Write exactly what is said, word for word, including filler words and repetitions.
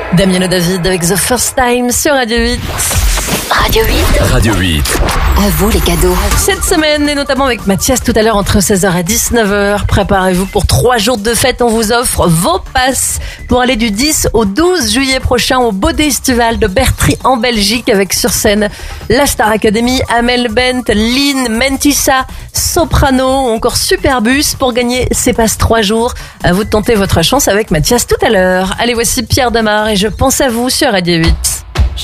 Damien David avec The First Time sur Radio huit. Radio huit. Radio huit. À vous les cadeaux. Cette semaine, et notamment avec Mathias tout à l'heure entre seize heures et dix-neuf heures, préparez-vous pour trois jours de fête. On vous offre vos passes pour aller du dix au douze juillet prochain au Baudet Estival de Bertry en Belgique avec sur scène la Star Academy, Amel Bent, Lynn, Mentissa, Soprano ou encore Superbus. Pour gagner ces passes trois jours, à vous de tenter votre chance avec Mathias tout à l'heure. Allez, voici Pierre Demar et je pense à vous sur Radio huit.